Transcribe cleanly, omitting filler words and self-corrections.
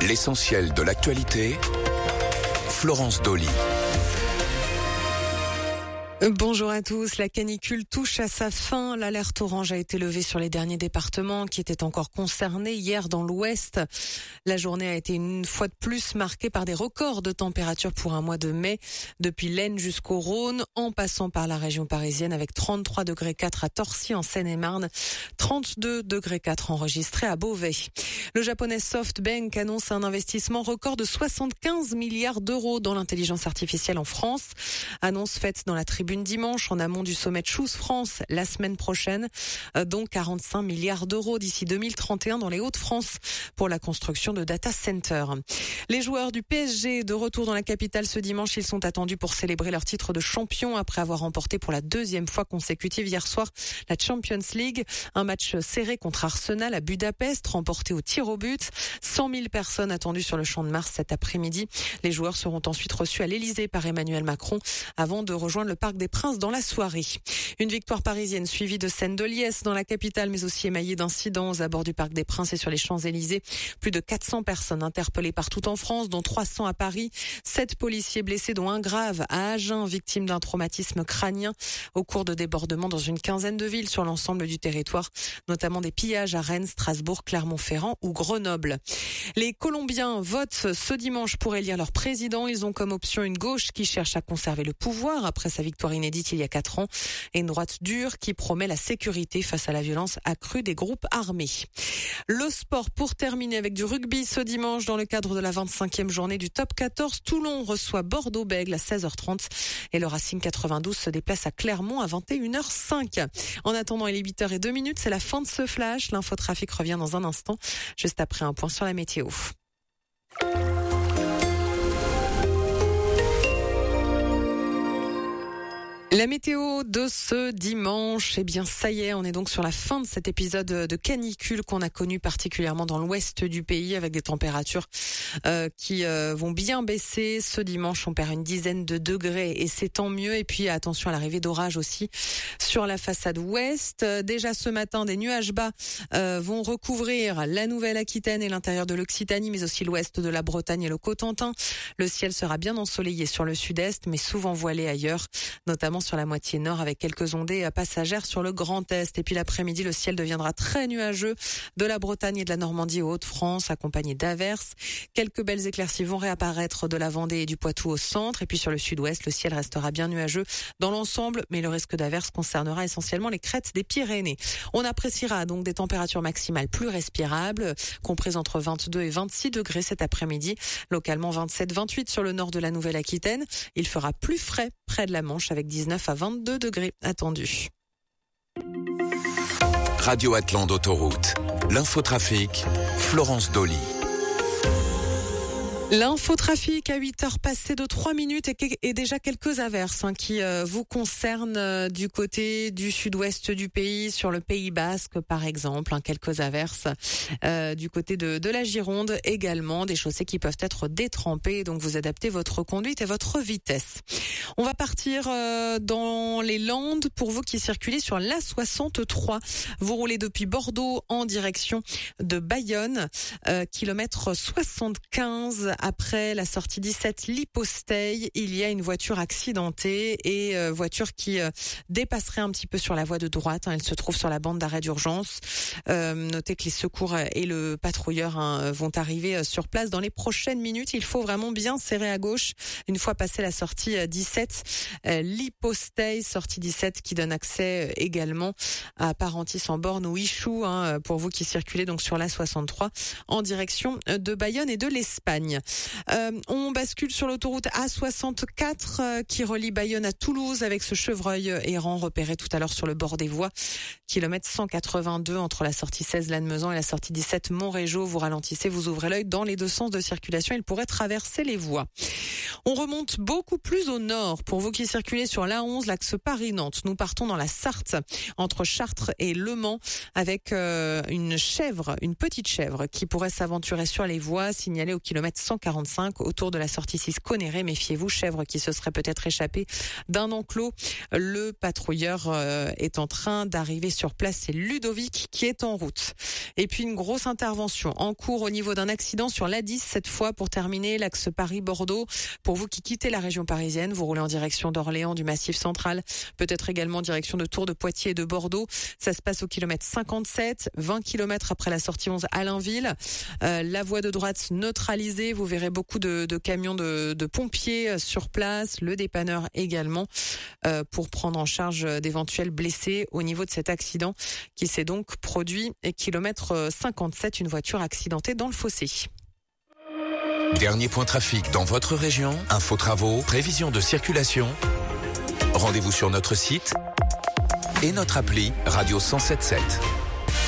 L'essentiel de l'actualité, Florence Dolly. Bonjour à tous. La canicule touche à sa fin. L'alerte orange a été levée sur les derniers départements qui étaient encore concernés hier dans l'ouest. La journée a été une fois de plus marquée par des records de température pour un mois de mai, depuis l'Aisne jusqu'au Rhône, en passant par la région parisienne avec 33,4 degrés à Torcy en Seine-et-Marne, 32,4 degrés enregistrés à Beauvais. Le japonais SoftBank annonce un investissement record de 75 milliards d'euros dans l'intelligence artificielle en France. Annonce faite dans la tribune dimanche en amont du sommet de Choose France la semaine prochaine, dont 45 milliards d'euros d'ici 2031 dans les Hauts-de-France pour la construction de data centers. Les joueurs du PSG de retour dans la capitale ce dimanche, ils sont attendus pour célébrer leur titre de champion après avoir remporté pour la deuxième fois consécutive hier soir la Champions League. Un match serré contre Arsenal à Budapest, remporté au tir au but. 100 000 personnes attendues sur le Champ de Mars cet après-midi. Les joueurs seront ensuite reçus à l'Elysée par Emmanuel Macron avant de rejoindre le Parc des Princes dans la soirée. Une victoire parisienne suivie de scènes de liesse dans la capitale, mais aussi émaillée d'incidents aux abords du Parc des Princes et sur les Champs-Élysées. Plus de 400 personnes interpellées partout en France, dont 300 à Paris. 7 policiers blessés, dont un grave à Agen, victime d'un traumatisme crânien au cours de débordements dans une quinzaine de villes sur l'ensemble du territoire, notamment des pillages à Rennes, Strasbourg, Clermont-Ferrand ou Grenoble. Les Colombiens votent ce dimanche pour élire leur président. Ils ont comme option une gauche qui cherche à conserver le pouvoir après sa victoire inédite il y a 4 ans et une droite dure qui promet la sécurité face à la violence accrue des groupes armés. Le sport pour terminer avec du rugby ce dimanche dans le cadre de la 25e journée du Top 14. Toulon reçoit Bordeaux-Bègles à 16h30 et le Racing 92 se déplace à Clermont à 21h05. En attendant, il est 8h02, c'est la fin de ce flash. L'infotrafic revient dans un instant, juste après un point sur la météo. La météo de ce dimanche, eh bien ça y est, on est donc sur la fin de cet épisode de canicule qu'on a connu particulièrement dans l'ouest du pays avec des températures qui vont bien baisser. Ce dimanche, on perd une dizaine de degrés et c'est tant mieux. Et puis attention à l'arrivée d'orage aussi sur la façade ouest. Déjà ce matin, des nuages bas vont recouvrir la Nouvelle-Aquitaine et l'intérieur de l'Occitanie, mais aussi l'ouest de la Bretagne et le Cotentin. Le ciel sera bien ensoleillé sur le sud-est, mais souvent voilé ailleurs, notamment sur la moitié nord avec quelques ondées passagères sur le Grand Est. Et puis l'après-midi, le ciel deviendra très nuageux de la Bretagne et de la Normandie aux Hauts-de-France, accompagné d'averses. Quelques belles éclaircies vont réapparaître de la Vendée et du Poitou au centre. Et puis sur le sud-ouest, le ciel restera bien nuageux dans l'ensemble, mais le risque d'averses concernera essentiellement les crêtes des Pyrénées. On appréciera donc des températures maximales plus respirables, comprises entre 22 et 26 degrés cet après-midi. Localement 27-28 sur le nord de la Nouvelle-Aquitaine. Il fera plus frais près de la Manche avec 19 à 22 degrés attendus. Radio Atlante Autoroute. L'infotrafic, Florence Dolly. L'infotrafic à 8h passées de 3 minutes et déjà quelques averses qui vous concernent du côté du sud-ouest du pays, sur le Pays Basque par exemple, quelques averses du côté de la Gironde également, des chaussées qui peuvent être détrempées, donc vous adaptez votre conduite et votre vitesse. On va partir dans les Landes pour vous qui circulez sur l'A63. Vous roulez depuis Bordeaux en direction de Bayonne, kilomètre 75. Après la sortie 17 Liposteil, il y a une voiture accidentée et voiture qui dépasserait un petit peu sur la voie de droite. Elle se trouve sur la bande d'arrêt d'urgence. Notez que les secours et le patrouilleur vont arriver sur place dans les prochaines minutes. Il faut vraiment bien serrer à gauche une fois passé la sortie 17 Liposteil, sortie 17 qui donne accès également à Parentis-en-Born ou Ichou pour vous qui circulez donc sur la 63 en direction de Bayonne et de l'Espagne. On bascule sur l'autoroute A64 qui relie Bayonne à Toulouse avec ce chevreuil errant repéré tout à l'heure sur le bord des voies. Kilomètre 182 entre la sortie 16 Lannemezan et la sortie 17 Montrégeau. Vous ralentissez, vous ouvrez l'œil dans les deux sens de circulation. Il pourrait traverser les voies. On remonte beaucoup plus au nord. Pour vous qui circulez sur l'A11, l'axe Paris-Nantes, nous partons dans la Sarthe, entre Chartres et Le Mans, avec une petite chèvre qui pourrait s'aventurer sur les voies, signalée au kilomètre 100. 145 autour de la sortie 6 Conéré. Méfiez-vous, chèvre qui se serait peut-être échappé d'un enclos. Le patrouilleur est en train d'arriver sur place. C'est Ludovic qui est en route. Et puis une grosse intervention en cours au niveau d'un accident sur l'A10 cette fois pour terminer l'axe Paris-Bordeaux. Pour vous qui quittez la région parisienne, vous roulez en direction d'Orléans, du Massif central, peut-être également en direction de Tours, de Poitiers et de Bordeaux. Ça se passe au kilomètre 57, 20 km après la sortie 11 Allainville. La voie de droite neutralisée, vous verrez beaucoup de camions de pompiers sur place, le dépanneur également, pour prendre en charge d'éventuels blessés au niveau de cet accident qui s'est donc produit et kilomètre 57, une voiture accidentée dans le fossé. Dernier point trafic dans votre région, infos travaux, prévision de circulation. Rendez-vous sur notre site et notre appli Radio 107.7.